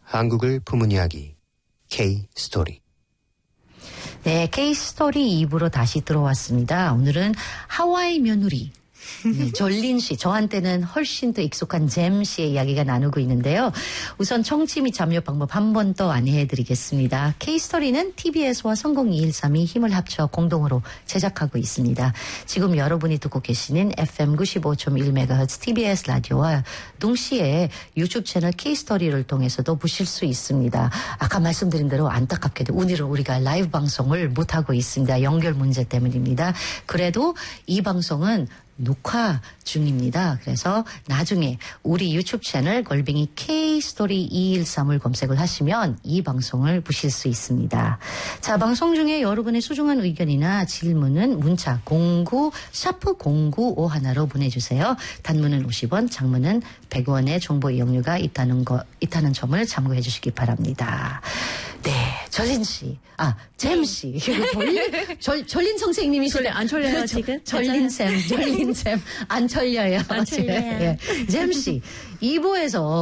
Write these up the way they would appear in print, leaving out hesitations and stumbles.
한국을 품은 이야기 K-스토리. 네, K-스토리 2부로 다시 들어왔습니다. 오늘은 하와이 며느리 네, 절린 씨, 저한테는 훨씬 더 익숙한 잼 씨의 이야기가 나누고 있는데요. 우선 청취 및 참여 방법 한 번 더 안내해드리겠습니다. K-스토리는 TBS와 성공2132 힘을 합쳐 공동으로 제작하고 있습니다. 지금 여러분이 듣고 계시는 FM 95.1MHz TBS 라디오와 동시에 유튜브 채널 K-스토리를 통해서도 보실 수 있습니다. 아까 말씀드린 대로 안타깝게도 오늘은 우리가 라이브 방송을 못하고 있습니다. 연결 문제 때문입니다. 그래도 이 방송은 녹화 중입니다. 그래서 나중에 우리 유튜브 채널 골뱅이 K-스토리 213을 검색을 하시면 이 방송을 보실 수 있습니다. 자, 방송 중에 여러분의 소중한 의견이나 질문은 문자 09-0951로 보내주세요. 단문은 50원, 장문은 100원의 정보 이용료가 있다는 점을 참고해 주시기 바랍니다. 네, 절린 씨. 잼 씨. 절린 선생님이시죠? 안 졸려요, 지금? 절린쌤. 안 졸려요. 안 졸려요. 예. 잼 씨. 2부에서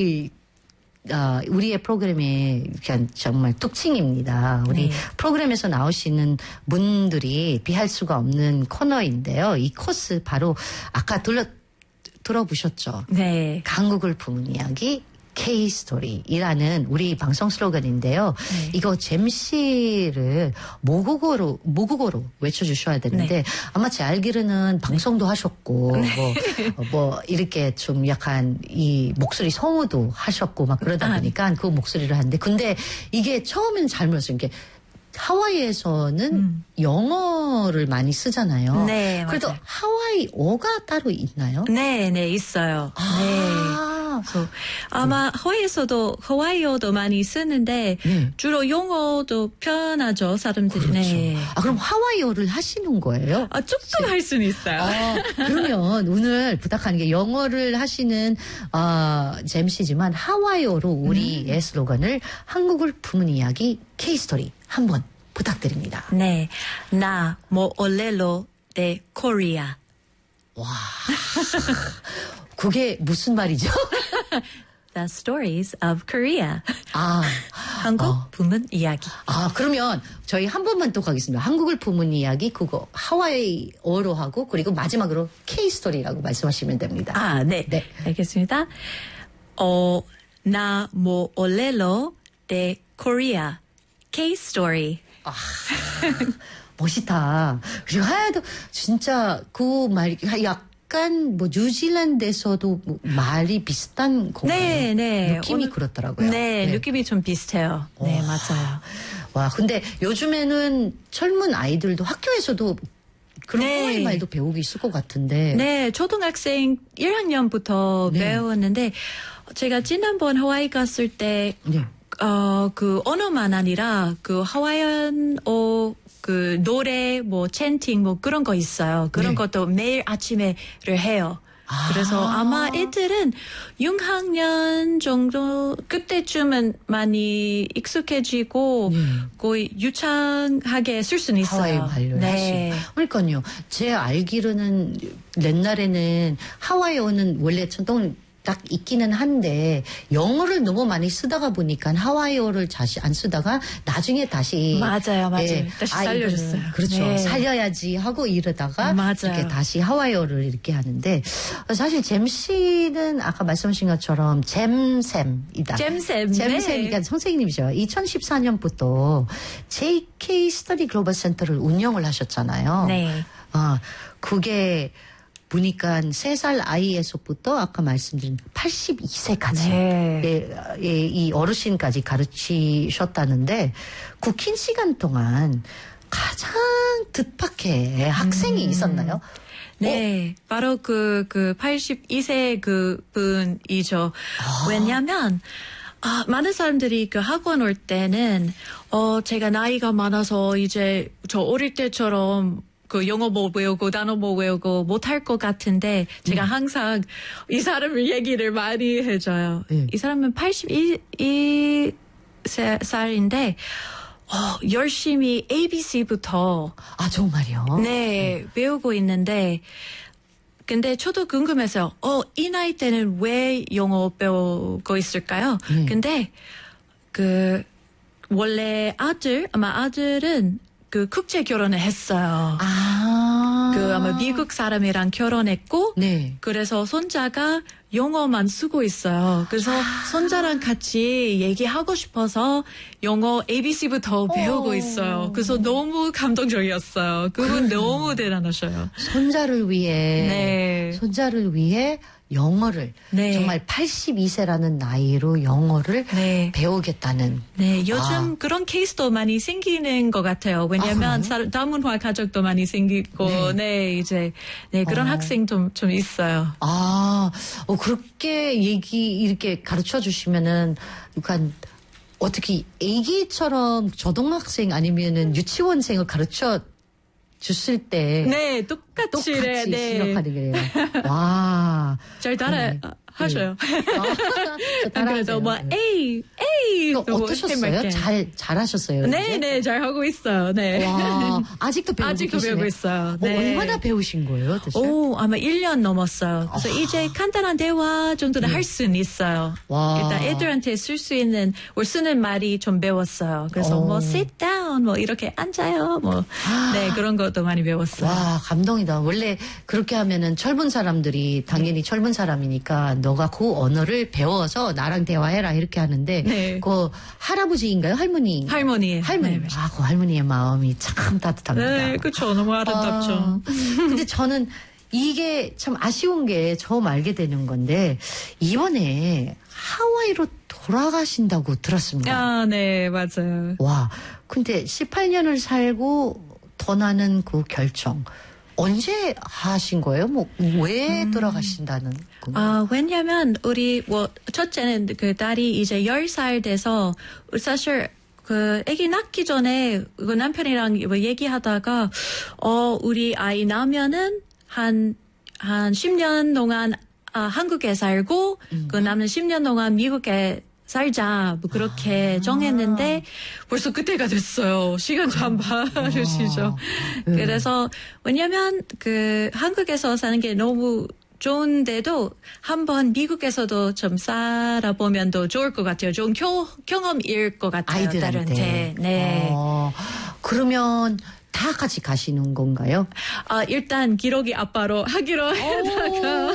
우리의 프로그램의 그냥 정말 특징입니다. 우리 프로그램에서 나오시는 분들이 비할 수가 없는 코너인데요. 이 코스 바로 아까 들어보셨죠? 네. 한국을 품은 이야기 K-스토리라는 우리 방송 슬로건인데요. 네. 이거 잼 씨를 모국어로 외쳐주셔야 되는데 아마 제 알기로는 방송도 하셨고 뭐 이렇게 좀 약간 이 목소리 성우도 하셨고 막 그러다 보니까 그 목소리를 하는데 근데 이게 처음에는 잘 몰랐어요. 이게 하와이에서는 영어를 많이 쓰잖아요. 네, 그래도 맞아요. 하와이어가 따로 있나요? 네, 있어요. 네. 그래서 아마 하와이어도 많이 쓰는데 주로 영어도 편하죠, 사람들이. 그렇죠. 네. 그럼 하와이어를 하시는 거예요? 조금 할 수는 있어요. 그러면 오늘 부탁하는 게 영어를 하시는 잼 씨지만 하와이어로 우리의 슬로건을 한국을 품은 이야기 K-스토리 한번 부탁드립니다. 네. 나 올렐로 데 코리아. 와. 그게 무슨 말이죠? The stories of Korea. 한국 품은 이야기. 그러면 저희 한 번만 또 가겠습니다. 한국을 품은 이야기 그거 하와이어로 하고 그리고 마지막으로 K-스토리라고 말씀하시면 됩니다. 네. 알겠습니다. 나 올렐로 데 코리아. K-스토리. 멋있다. 그리고 하야도 진짜 그 말 약간 뭐 뉴질랜드에서도 뭐 말이 비슷한 건가요? 네. 느낌이 그렇더라고요. 네, 느낌이 좀 비슷해요. 네, 맞아요. 와, 근데 요즘에는 젊은 아이들도 학교에서도 그런 하와이 말도 배우기 있을 것 같은데. 네, 초등학생 1학년부터 배웠는데 제가 지난번 하와이 갔을 때 그 언어만 아니라 그 하와이안어 그 노래 뭐 챈팅 뭐 그런 거 있어요. 그런 것도 매일 아침에를 해요. 그래서 아마 애들은 6학년 정도 그때쯤은 많이 익숙해지고 거의 유창하게 쓸 수는 있어요. 하와이 말로 하시고. 그러니까요. 제 알기로는 옛날에는 하와이어는 원래 전통 딱 있기는 한데 영어를 너무 많이 쓰다가 보니까 하와이어를 다시 안 쓰다가 나중에 다시 맞아요. 다시 살려줬어요. 그렇죠. 살려야지 하고 이러다가 이렇게 다시 하와이어를 이렇게 하는데 사실 잼 씨는 아까 말씀하신 것처럼 잼쌤이다. 잼쌤이니까 선생님이죠. 2014년부터 JK 스터디 글로벌 센터를 운영을 하셨잖아요. 네. 그게 보니까 3살 아이에서부터 아까 말씀드린 82세까지 이 어르신까지 가르치셨다는데 그 긴 시간 동안 가장 뜻밖의 학생이 있었나요? 네, 바로 그 82세 그 분이죠. 왜냐면 많은 사람들이 그 학원 올 때는 제가 나이가 많아서 이제 저 어릴 때처럼 그 영어 뭐 외우고 단어 뭐 외우고 못할 것 같은데 제가 항상 이 사람을 얘기를 많이 해줘요. 이 사람은 82살인데 열심히 ABC부터 정말요? 네, 배우고 있는데 근데 저도 궁금해서, 이 나이 때는 왜 영어 배우고 있을까요? 근데, 원래 아마 아들은 국제 결혼을 했어요. 아마 미국 사람이랑 결혼했고, 네. 그래서 손자가 영어만 쓰고 있어요. 그래서 손자랑 같이 얘기하고 싶어서 영어 ABC부터 배우고 있어요. 그래서 너무 감동적이었어요. 그분 너무 대단하셔요. 손자를 위해 영어를 네. 정말 82세라는 나이로 영어를 네. 배우겠다는. 네, 요즘 그런 케이스도 많이 생기는 것 같아요. 왜냐하면 다문화 가족도 많이 생기고, 이제 그런 학생 좀 있어요. 그렇게 이렇게 가르쳐 주시면은, 그러니까 어떻게 애기처럼 초등학생 아니면은 유치원생을 가르쳐 줬을 때. 네, 똑같이 시작하는 게요. 와. 잘 하셔요. 그래서 에이. 어떠셨어요? 잘하셨어요? 네, 잘 하고 있어요. 네. 와, 아직도 배우고 있어요. 네. 얼마나 배우신 거예요, 도대체? 아마 1년 넘었어요. 그래서 이제 간단한 대화 정도는 할 수는 있어요. 와. 일단 애들한테 쓸 수 있는, 쓰는 말이 좀 배웠어요. 그래서 sit down, 이렇게 앉아요. 네, 그런 것도 많이 배웠어요. 와, 감동이다. 원래 그렇게 하면은 젊은 사람들이, 당연히 젊은 사람이니까 너가 그 언어를 배워서 나랑 대화해라 이렇게 하는데, 네. 그 할아버지인가요? 할머니? 할머니. 네. 그 할머니의 마음이 참 따뜻합니다. 네, 그렇죠. 너무 아름답죠. 근데 저는 이게 참 아쉬운 게 처음 알게 되는 건데, 이번에 하와이로 돌아가신다고 들었습니다. 네, 맞아요. 와, 근데 18년을 살고 떠나는 그 결정. 언제 하신 거예요? 왜 돌아가신다는? 왜냐면, 첫째는 딸이 이제 10살 돼서, 사실, 아기 낳기 전에, 남편이랑 얘기하다가, 우리 아이 나면은, 한 10년 동안, 한국에 살고, 남은 10년 동안 미국에 살자, 그렇게 정했는데, 벌써 그때가 됐어요. 시간 좀 봐주시죠. 그래서, 왜냐면, 한국에서 사는 게 너무 좋은데도, 한번 미국에서도 좀 살아보면 더 좋을 것 같아요. 좋은 경험일 것 같아요. 아이들한테. 네. 그러면, 다 같이 가시는 건가요? 일단 기록이 아빠로 하기로 하다가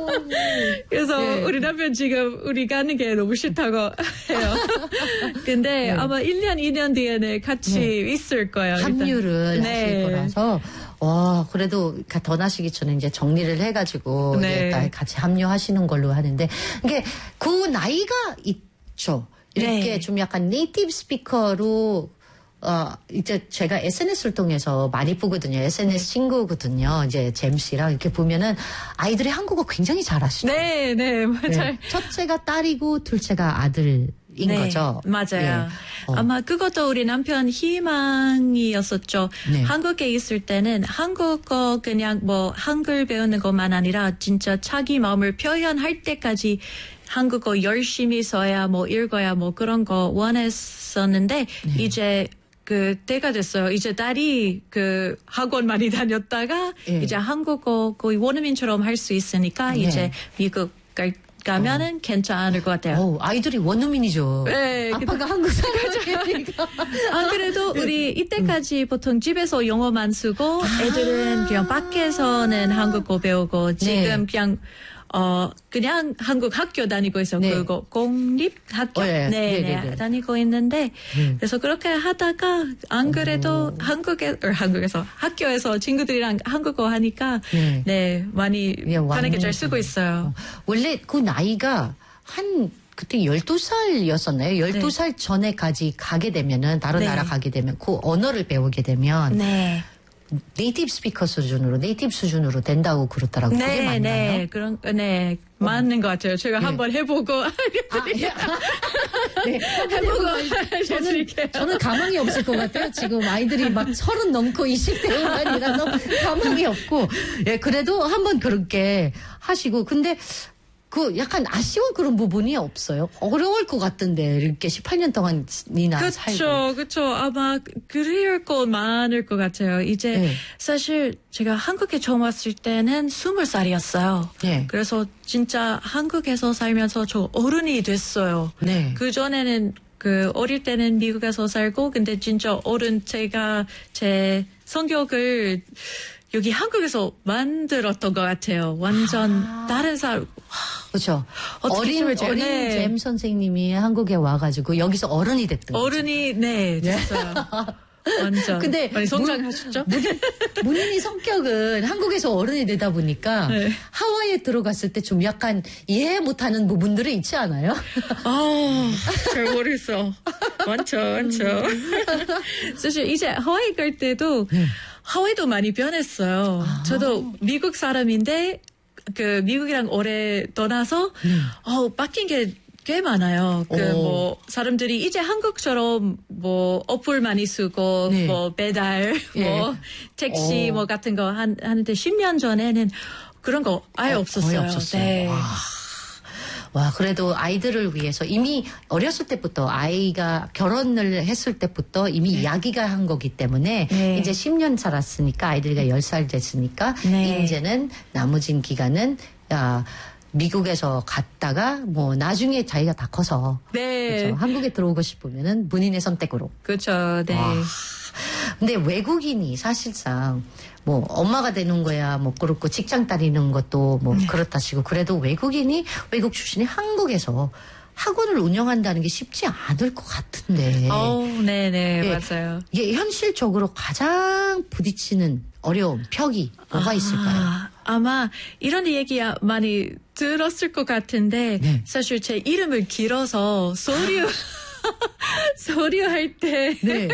그래서 네. 우리 남편 지금 우리 가는 게 너무 싫다고 해요. 근데 아마 1년, 2년 뒤에는 같이 있을 거예요. 합류를 하실 거라서. 와, 그래도 더 나시기 전에 이제 정리를 해가지고 이제 같이 합류하시는 걸로 하는데 이게 그 나이가 있죠. 이렇게 좀 약간 네이티브 스피커로 이제 제가 SNS를 통해서 많이 보거든요. SNS 친구거든요. 이제 잼씨랑 이렇게 보면은 아이들이 한국어 굉장히 잘하시죠. 네, 맞아요. 첫째가 딸이고 둘째가 아들인 거죠. 맞아요. 아마 그것도 우리 남편 희망이었었죠. 한국에 있을 때는 한국어 그냥 한글 배우는 것만 아니라 진짜 자기 마음을 표현할 때까지 한국어 열심히 써야 읽어야 그런 거 원했었는데 이제 때가 됐어요. 이제 딸이 학원 많이 다녔다가 이제 한국어 거의 원어민처럼 할 수 있으니까 이제 미국 가면은 괜찮을 것 같아요. 아이들이 원어민이죠. 네. 아빠가 한국 사람이니까. 그래도 우리 이때까지 보통 집에서 영어만 쓰고 애들은 그냥 밖에서는 한국어 배우고 지금 그냥 한국 학교 다니고 있어요. 그리고 공립학교 다니고 있는데 그래서 그렇게 하다가 안 그래도 한국에서 학교에서 친구들이랑 한국어 하니까 많이 편하게 잘 쓰고 있어요. 원래 그 나이가 그때 12살이었었나요? 12살 전에까지 가게 되면은 다른 나라 가게 되면 그 언어를 배우게 되면 네이티브 스피커 수준으로, 네이티브 수준으로 된다고 그렇더라고요. 그게 맞나요? 맞는 것 같아요. 제가 한번 해보고 저는 가망이 없을 것 같아요. 지금 아이들이 막 30 넘고 20대만이라서 가망이 없고, 그래도 한번 그렇게 하시고, 근데 그 약간 아쉬운 그런 부분이 없어요. 어려울 것 같은데 이렇게 18년 동안이나 살고. 그렇죠. 아마 그럴 거 많을 것 같아요. 이제 네. 사실 제가 한국에 처음 왔을 때는 20살이었어요. 네. 그래서 진짜 한국에서 살면서 저 어른이 됐어요. 네. 그 전에는 그 어릴 때는 미국에서 살고 근데 진짜 어른 제가 제 성격을 여기 한국에서 만들었던 것 같아요. 완전 다른 사람. 그렇죠. 어떻게 어린 네. 잼 선생님이 한국에 와가지고 여기서 어른이 됐던 거죠. 어른이 네 됐어요. 완전. 근데 많이 성장하셨죠? 문인이 성격은 한국에서 어른이 되다 보니까 네. 하와이에 들어갔을 때 좀 약간 이해 못하는 부분들이 있지 않아요? 잘 모르겠어. 많죠. 사실 이제 하와이 갈 때도 하와이도 많이 변했어요. 저도 미국 사람인데 그 미국이랑 오래 떠나서 바뀐 게 꽤 많아요. 뭐 사람들이 이제 한국처럼 뭐 어플 많이 쓰고 네. 뭐 배달 뭐 택시 뭐 같은 거 하는데 10년 전에는 그런 거 아예 없었어요. 거의 없었어요. 네. 와, 그래도 아이들을 위해서 이미 어렸을 때부터 아이가 결혼을 했을 때부터 이미 이야기가 한 거기 때문에 네. 이제 10년 살았으니까 아이들이 10살 됐으니까 네. 이제는 나머진 기간은 미국에서 갔다가 뭐 나중에 자기가 다 커서 네. 그렇죠. 한국에 들어오고 싶으면은 본인의 선택으로. 그렇죠. 네. 와. 근데 외국인이 사실상 뭐 엄마가 되는 거야 뭐 그렇고 직장 다니는 것도 뭐 그렇다 치고 그래도 외국인이 외국 출신이 한국에서 학원을 운영한다는 게 쉽지 않을 것 같은데. 네네 예, 맞아요. 이게 현실적으로 가장 부딪히는 어려움, 벽이 뭐가 있을까요? 아마 이런 얘기 많이 들었을 것 같은데 네. 사실 제 이름을 길어서 소리할 때 네.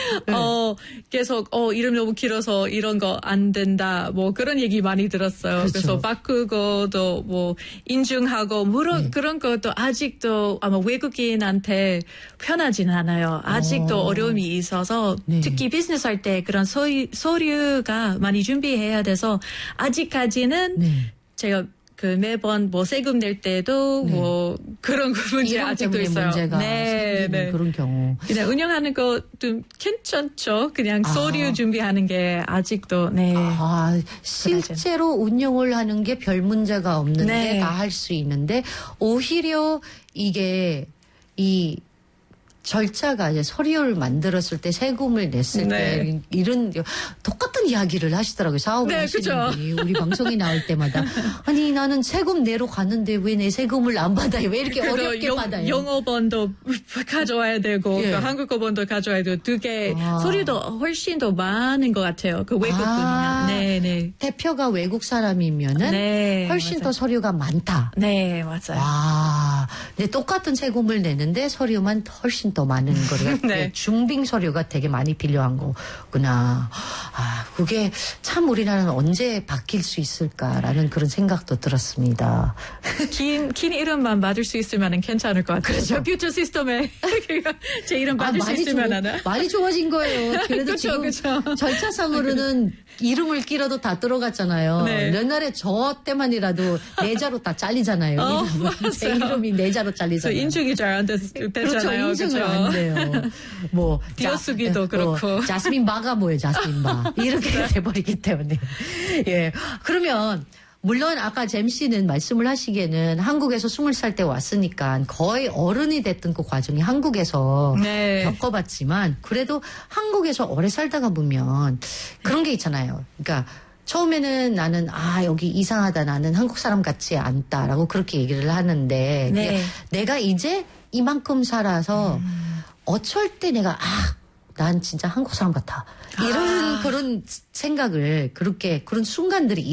계속 이름 너무 길어서 이런 거 안 된다 뭐 그런 얘기 많이 들었어요. 그렇죠. 그래서 바꾸고도 뭐 인증하고 물론 그런 것도 아직도 아마 외국인한테 편하진 않아요. 아직도 어려움이 있어서 네. 특히 비즈니스 할 때 그런 서류가 많이 준비해야 돼서 아직까지는 네. 제가 그 매번 뭐 세금 낼 때도 뭐 그런 문제 이름 아직도 때문에 있어요. 문제가 생기는 그런 경우. 그냥 운영하는 거 좀 괜찮죠. 그냥 서류 준비하는 게 아직도 실제로 운영을 하는 게 별 문제가 없는데 네. 다 할 수 있는데 오히려 이게 이 절차가 이제 서류를 만들었을 때 세금을 냈을 때 이런 똑같은 이야기를 하시더라고요. 사업을 하시는 분이 우리 방송에 나올 때마다 아니 나는 세금 내러 갔는데 왜 내 세금을 안 받아요? 왜 이렇게 어렵게 받아요? 영어본도 가져와야 되고 그 한국어본도 가져와야 되고 두 개 서류도 훨씬 더 많은 것 같아요. 그 외국분이면. 네네. 대표가 외국 사람이면은 훨씬 맞아요. 더 서류가 많다. 네 맞아요. 근데 똑같은 세금을 내는데 서류만 훨씬 더 많은 거를 중빙 서류가 되게 많이 필요한 거구나. 그게 참 우리나라는 언제 바뀔 수 있을까라는 그런 생각도 들었습니다. 긴 이름만 받을 수 있으면 괜찮을 것 같아요. 그렇죠. 컴퓨터 시스템에 제 이름 받을 수 있으면 하나. 많이 좋아진 거예요. 그래도 지금 절차상으로는 이름을 끼러도 다 들어갔잖아요. 옛날에 저 때만이라도 내자로 다 잘리잖아요. 제 이름이 내자로 잘리잖아요. 인증이 잘 안 됐잖아요. 그렇죠. 인증을 안 돼요. 뭐 띄어쓰기도 그렇고. 자스민 바가 뭐예요, 자스민 바. 이렇게 돼버리기 때문에. 예. 그러면 물론 아까 잼 씨는 말씀을 하시기에는 한국에서 20살 때 왔으니까 거의 어른이 됐던 그 과정이 한국에서 겪어봤지만 그래도 한국에서 오래 살다가 보면 그런 게 있잖아요. 그러니까 처음에는 나는 여기 이상하다 나는 한국 사람 같지 않다라고 그렇게 얘기를 하는데 내가 이제 이만큼 살아서 어쩔 때 내가 난 진짜 한국 사람 같아. 이런 그런 생각을 그런 순간들이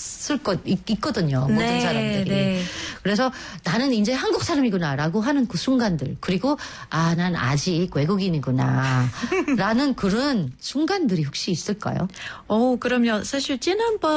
있거든요. 모든 사람들이. 그래서 나는 이제 한국 사람이구나라고 하는 그 순간들. 그리고 난 아직 외국인이구나. 라는 그런 순간들이 혹시 있을까요? 그럼요. 사실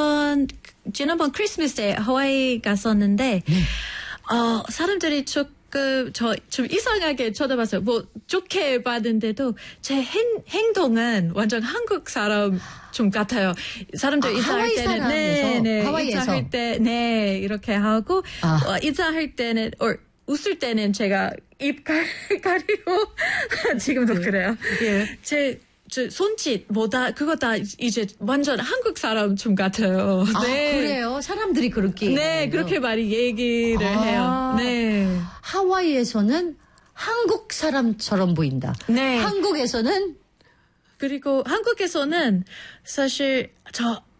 지난번 크리스마스 때 하와이 갔었는데 사람들이 조금 저 좀 이상하게 쳐다봤어요. 뭐 좋게 봤는데도 제 행동은 완전 한국 사람 좀 같아요. 사람들 인사할 때는 네, 하와이에서 인사할 때 네 이렇게 하고 인사할 때는 웃을 때는 제가 입 가리고 지금도 그래요. 예. 제 손짓 그거 다 이제 완전 한국 사람 좀 같아요. 네. 그래요? 사람들이 그렇게 네, 그렇게 많이 얘기를 해요. 네. 하와이에서는 한국 사람처럼 보인다. 네. 한국에서는 그리고 한국에서는 사실